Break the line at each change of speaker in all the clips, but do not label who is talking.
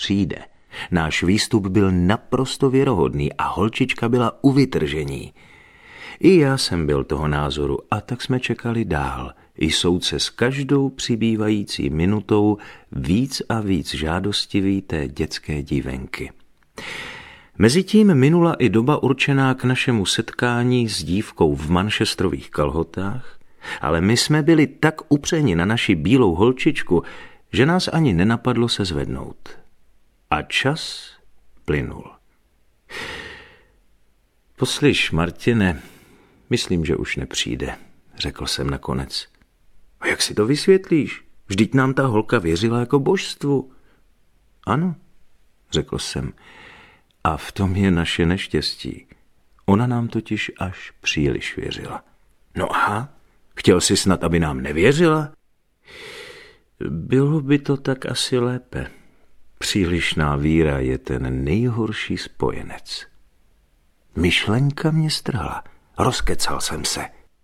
přijde. Náš výstup byl naprosto věrohodný a holčička byla u vytržení. I já jsem byl toho názoru a tak jsme čekali dál. I soudce s každou přibývající minutou víc a víc žádostivý té dětské dívenky. Mezitím minula i doba určená k našemu setkání s dívkou v manchesterových kalhotách, ale my jsme byli tak upřeni na naši bílou holčičku, že nás ani nenapadlo se zvednout. A čas plynul. Poslyš, Martine, myslím, že už nepřijde, řekl jsem nakonec. A jak si to vysvětlíš? Vždyť nám ta holka věřila jako božstvu. Ano, řekl jsem. A v tom je naše neštěstí. Ona nám totiž až příliš věřila. No aha, chtěl jsi snad, aby nám nevěřila? Bylo by to tak asi lépe. Přílišná víra je ten nejhorší spojenec. Myšlenka mě strhla. Rozkecal jsem se.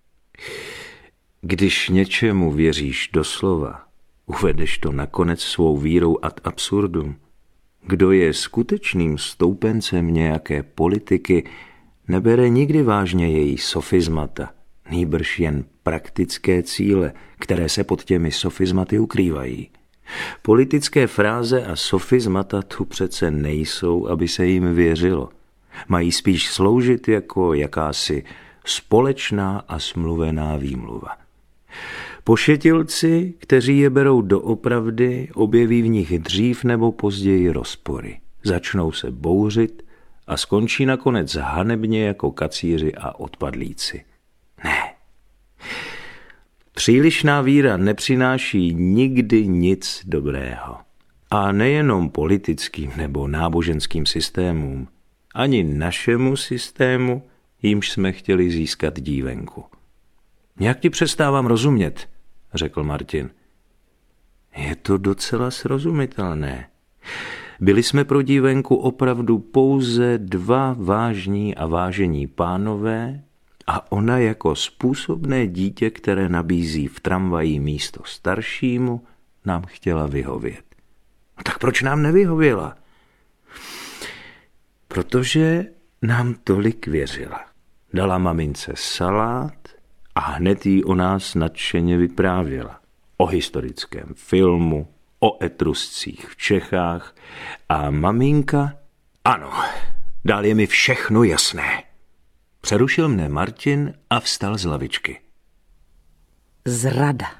Když něčemu věříš doslova, uvedeš to nakonec svou vírou ad absurdum. Kdo je skutečným stoupencem nějaké politiky, nebere nikdy vážně její sofismata, nýbrž jen praktické cíle, které se pod těmi sofismaty ukrývají. Politické fráze a sofismata tu přece nejsou, aby se jim věřilo. Mají spíš sloužit jako jakási společná a smluvená výmluva. Pošetilci, kteří je berou doopravdy, objeví v nich dřív nebo později rozpory. Začnou se bouřit a skončí nakonec hanebně jako kacíři a odpadlíci. Ne. Přílišná víra nepřináší nikdy nic dobrého. A nejenom politickým nebo náboženským systémům, ani našemu systému, jímž jsme chtěli získat dívenku. Jak ti přestávám rozumět, řekl Martin. Je to docela srozumitelné. Byli jsme pro dívenku opravdu pouze dva vážní a vážení pánové a ona jako způsobné dítě, které nabízí v tramvaji místo staršímu, nám chtěla vyhovět. No tak proč nám nevyhověla? Protože nám tolik věřila. Dala mamince salát a hned jí o nás nadšeně vyprávěla. O historickém filmu, o Etruscích v Čechách a maminka... Ano, dál je mi všechno jasné. Přerušil mne Martin a vstal z lavičky.
Zrada.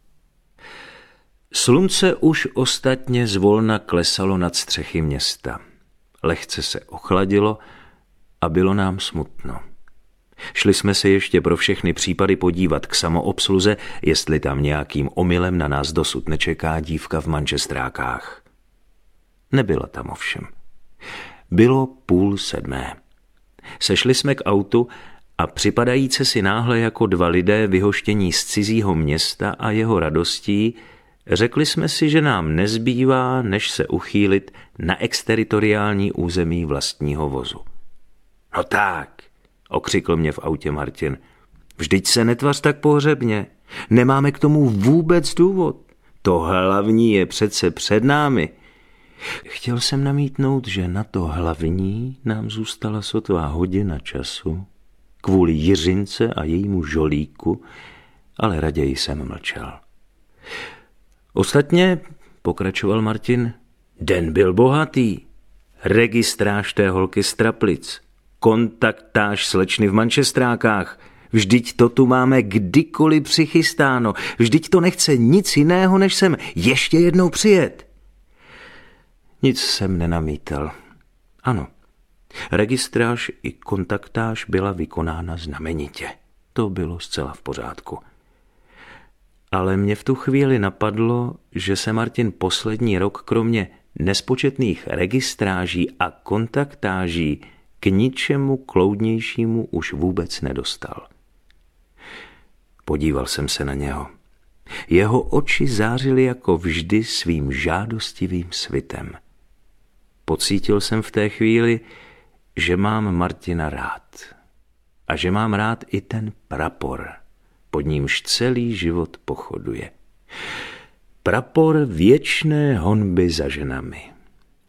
Slunce už ostatně zvolna klesalo nad střechy města. Lehce se ochladilo a bylo nám smutno. Šli jsme se ještě pro všechny případy podívat k samoobsluze, jestli tam nějakým omylem na nás dosud nečeká dívka v manchesterákách. Nebyla tam ovšem. Bylo 6:30. Sešli jsme k autu a připadajíce si náhle jako dva lidé vyhoštění z cizího města a jeho radostí, řekli jsme si, že nám nezbývá, než se uchýlit na exteritoriální území vlastního vozu. No tak, okřikl mě v autě Martin, vždyť se netvař tak pohřebně, nemáme k tomu vůbec důvod. To hlavní je přece před námi. Chtěl jsem namítnout, že na to hlavní nám zůstala sotva hodina času, kvůli Jiřince a jejímu žolíku, ale raději jsem mlčel. Ostatně, pokračoval Martin, den byl bohatý. Registráž té holky z Traplic, kontaktáž slečny v manchesterákách, vždyť to tu máme kdykoliv přichystáno, vždyť to nechce nic jiného, než sem ještě jednou přijet. Nic jsem nenamítal. Ano, registráž i kontaktáž byla vykonána znamenitě. To bylo zcela v pořádku. Ale mě v tu chvíli napadlo, že se Martin poslední rok kromě nespočetných registráží a kontaktáží k ničemu kloudnějšímu už vůbec nedostal. Podíval jsem se na něho. Jeho oči zářily jako vždy svým žádostivým svitem. Pocítil jsem v té chvíli, že mám Martina rád. A že mám rád i ten prapor, pod nímž celý život pochoduje. Prapor věčné honby za ženami.